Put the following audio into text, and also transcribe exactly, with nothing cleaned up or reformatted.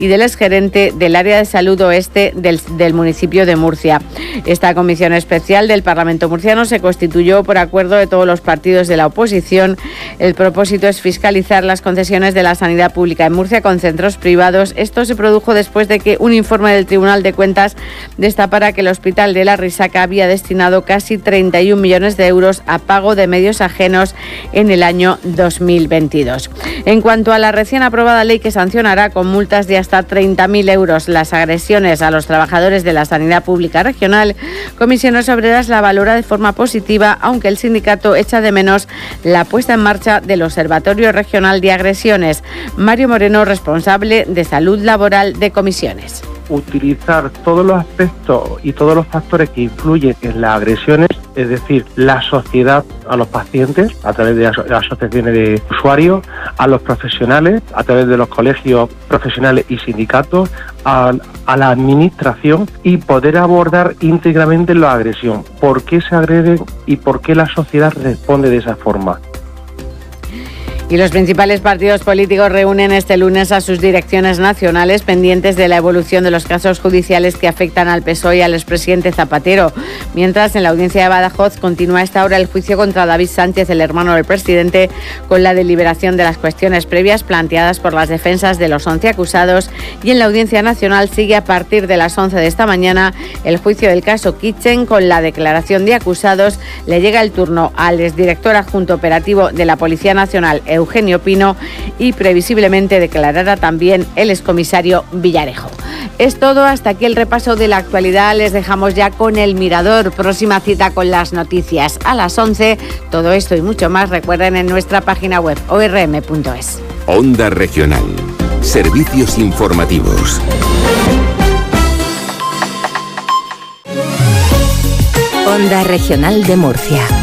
y del exgerente del área de salud oeste del, del municipio de Murcia. Esta comisión especial del Parlamento murciano se constituyó por acuerdo de todos los partidos de la oposición. El propósito es fiscalizar las concesiones de la sanidad pública en Murcia con centros privados. Esto se produjo después de que un informe del Tribunal de Cuentas destapara que el Hospital de la Risaca había destinado casi treinta y un millones de euros a pago de medios ajenos en el año dos mil veintidós. En cuanto a la recién aprobada ley que sancionará con multas de hasta treinta mil euros las agresiones a los trabajadores de la sanidad pública regional, Comisiones Obreras la valora de forma positiva, aunque el sindicato echa de menos la puesta en marcha del Observatorio Regional de Agresiones. Mario Moreno, responsable de Salud Laboral de Comisiones. Utilizar todos los aspectos y todos los factores que influyen en las agresiones, es decir, la sociedad a los pacientes a través de aso- asociaciones de usuarios, a los profesionales a través de los colegios profesionales y sindicatos, a, a la administración, y poder abordar íntegramente la agresión, por qué se agreden y por qué la sociedad responde de esa forma. Y los principales partidos políticos reúnen este lunes a sus direcciones nacionales pendientes de la evolución de los casos judiciales que afectan al P S O E y al expresidente Zapatero. Mientras, en la audiencia de Badajoz continúa a esta hora el juicio contra David Sánchez, el hermano del presidente, con la deliberación de las cuestiones previas planteadas por las defensas de los once acusados. Y en la audiencia nacional sigue a partir de las once de esta mañana el juicio del caso Kitchen con la declaración de acusados. Le llega el turno al exdirector adjunto operativo de la Policía Nacional, Eugenio Pino, y previsiblemente declarará también el excomisario Villarejo. Es todo, hasta aquí el repaso de la actualidad. Les dejamos ya con El Mirador. Próxima cita con las noticias a las once. Todo esto y mucho más, recuerden, en nuestra página web o r m punto es. Onda Regional. Servicios informativos. Onda Regional de Murcia.